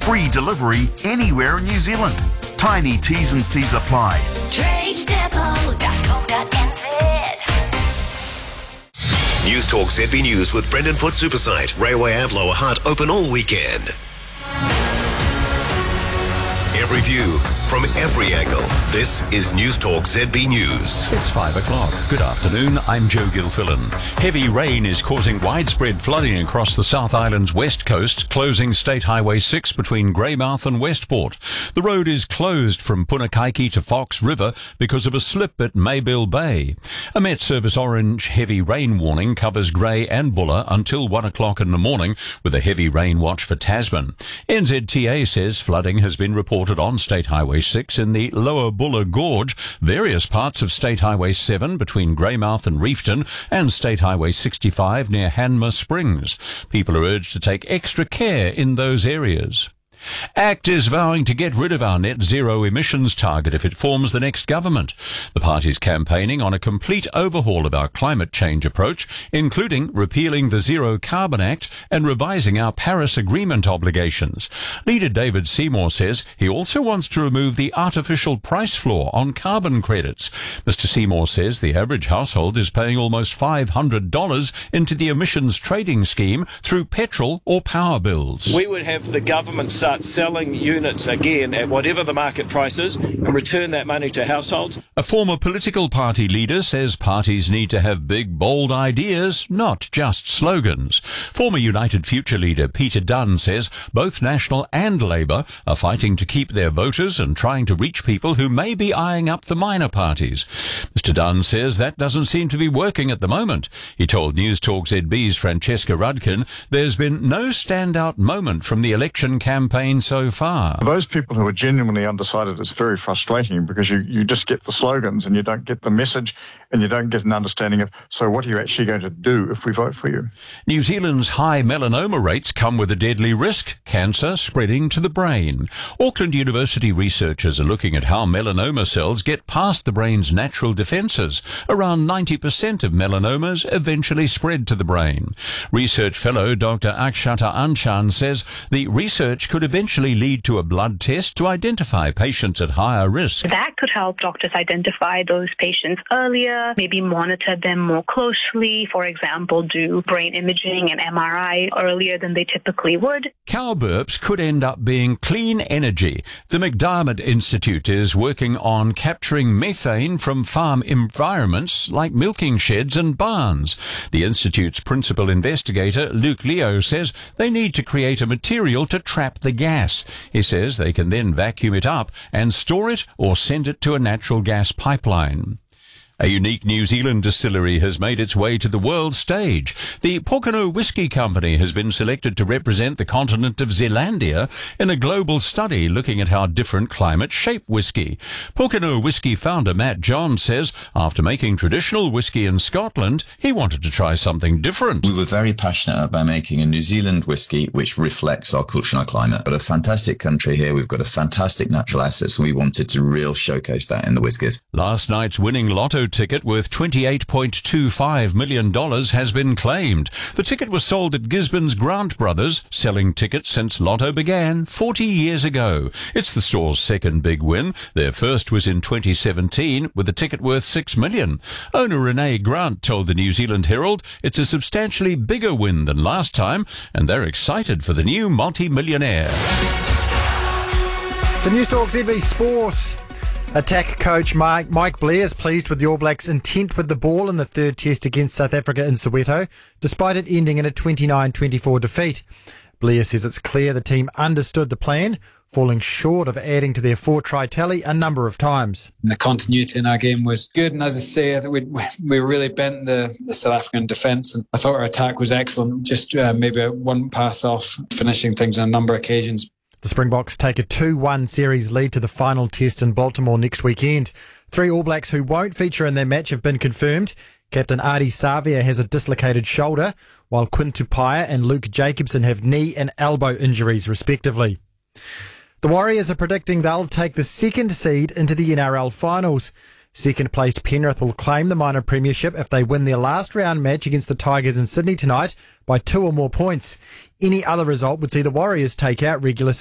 Free delivery anywhere in New Zealand. Tiny T's and C's apply. TradeDepot.co.nz. News Talk ZB News with Brendan Foot Supersite. Railway Ave Lower Hutt open all weekend. Every view from every angle. This is News Talk ZB News. It's 5 o'clock. Good afternoon. I'm Joe Gilfillan. Heavy rain is causing widespread flooding across the South Island's west coast, closing State Highway 6 between Greymouth and Westport. The road is closed from Punakaiki to Fox River because of a slip at Maybill Bay. A Met Service orange heavy rain warning covers Grey and Buller until 1 o'clock in the morning, with a heavy rain watch for Tasman. NZTA says flooding has been reported on State Highway 6 in the Lower Buller Gorge, various parts of State Highway 7 between Greymouth and Reefton, and State Highway 65 near Hanmer Springs. People are urged to take extra care in those areas. ACT is vowing to get rid of our net zero emissions target if it forms the next government. The party's campaigning on a complete overhaul of our climate change approach, including repealing the Zero Carbon Act and revising our Paris Agreement obligations. Leader David Seymour says he also wants to remove the artificial price floor on carbon credits. Mr. Seymour says the average household is paying almost $500 into the emissions trading scheme through petrol or power bills. We would have the government start selling units again at whatever the market price is and return that money to households. A former political party leader says parties need to have big, bold ideas, not just slogans. Former United Future leader Peter Dunn says both National and Labour are fighting to keep their voters and trying to reach people who may be eyeing up the minor parties. Mr. Dunn says that doesn't seem to be working at the moment. He told News Talk ZB's Francesca Rudkin there's been no standout moment from the election campaign so far. For those people who are genuinely undecided, it's very frustrating because you just get the slogans and you don't get the message and you don't get an understanding of, so what are you actually going to do if we vote for you? New Zealand's high melanoma rates come with a deadly risk, cancer spreading to the brain. Auckland University researchers are looking at how melanoma cells get past the brain's natural defences. Around 90% of melanomas eventually spread to the brain. Research fellow Dr. Akshata Anchan says the research could eventually lead to a blood test to identify patients at higher risk. That could help doctors identify those patients earlier, maybe monitor them more closely, for example, do brain imaging and MRI earlier than they typically would. Cow burps could end up being clean energy. The McDiarmid Institute is working on capturing methane from farm environments like milking sheds and barns. The Institute's principal investigator, Luke Leo, says they need to create a material to trap the gas. He says they can then vacuum it up and store it or send it to a natural gas pipeline. A unique New Zealand distillery has made its way to the world stage. The Pōkeno Whisky Company has been selected to represent the continent of Zealandia in a global study looking at how different climates shape whisky. Pōkeno Whisky founder Matt Johns says after making traditional whisky in Scotland, he wanted to try something different. We were very passionate about making a New Zealand whisky which reflects our culture and our climate. But a fantastic country here, we've got a fantastic natural assets, and we wanted to really showcase that in the whiskies. Last night's winning lotto ticket worth $28.25 million has been claimed. The ticket was sold at Gisborne's Grant Brothers, selling tickets since Lotto began 40 years ago. It's the store's second big win. Their first was in 2017 with a ticket worth $6 million. Owner Renee Grant told the New Zealand Herald it's a substantially bigger win than last time, and they're excited for the new multi-millionaire. The News Talk ZB Sport. Attack coach Mike Blair is pleased with the All Blacks' intent with the ball in the third test against South Africa in Soweto, despite it ending in a 29-24 defeat. Blair says it's clear the team understood the plan, falling short of adding to their 4-try tally a number of times. The continuity in our game was good, and as I say, I think we really bent the South African defence, and I thought our attack was excellent, just maybe one pass off, finishing things on a number of occasions. The Springboks take a 2-1 series lead to the final test in Baltimore next weekend. 3 All Blacks who won't feature in their match have been confirmed. Captain Ardie Savea has a dislocated shoulder, while Quinn Tupaia and Luke Jacobson have knee and elbow injuries respectively. The Warriors are predicting they'll take the second seed into the NRL finals. Second placed Penrith will claim the minor premiership if they win their last round match against the Tigers in Sydney tonight by 2 or more points. Any other result would see the Warriors take out regular